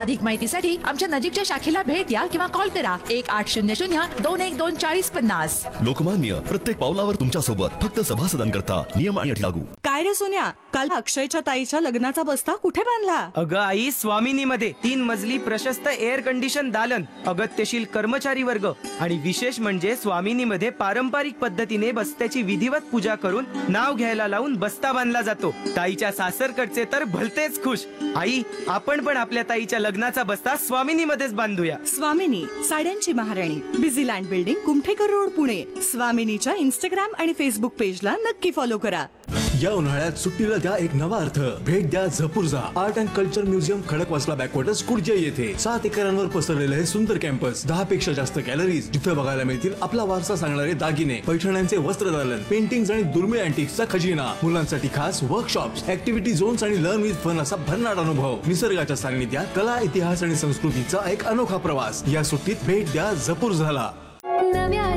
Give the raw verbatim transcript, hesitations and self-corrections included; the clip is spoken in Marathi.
अधिक माहितीसाठी आमच्या नजीकच्या शाखेला भेट द्या किंवा कॉल करा एक आठ शून्य शून्य दोन एक दोन चाळीस पन्नास. लोकमान्य, प्रत्येक पावलावर तुमच्या सोबत, फक्त सभासदांकरता. नियम आणि अटी लागू. काय रे सोन्या, काल अक्षयच्या ताईच्या लग्नाचा बस्ता कुठे बांधला? अगं आई, स्वामिनी मध्ये तीन मजली प्रशस्त एअर कंडिशन दालन, अगत्यशील कर्मचारी वर्ग आणि विशेष म्हणजे स्वामिनी मध्ये पारंपरिक पद्धतीने बस्त्याची विधिवत पूजा करून नाव घ्यायला लावून बस्ता बांधला जातो. ताईच्या सासरकडचे तर भलतेच खुश. आई, आपण पण आपल्या ताईच्या लग्नाचा बस्ता स्वामिनी मध्येच बांधूया. स्वामिनी, साड्यांची महाराणी, busy land building, Kumthekar road, Pune. स्वामिनीच्या Instagram आणि फेसबुक पेजला नक्की फॉलो करा. या उन्हाळ्यात सुट्टीला द्या एक नवा अर्थ. भेट द्या Zapurza art and culture museum, Khadakwasla backwaters, कुडजे येथे. सात एकरांवर पसरलेलं हे सुंदर कॅम्पस, दहा पेक्षा जास्त गॅलरीज, जिथे बघायला मिळतील आपला वारसा सांगणारे दागिने, पैठण्यांचे वस्त्रदालन, पेंटिंग्स आणि दुर्मिळ अँटिक्सचा खजिना. मुलांसाठी खास वर्कशॉप्स, ऍक्टिव्हिटी झोन्स आणि लर्न विथ फन असा भन्नाट अनुभव. निसर्गाच्या सान्निध्यात कला, इतिहास आणि संस्कृतीचा एक अनोखा प्रवास. या सुट्टीत भेट द्या झपूर्झाला. नव्या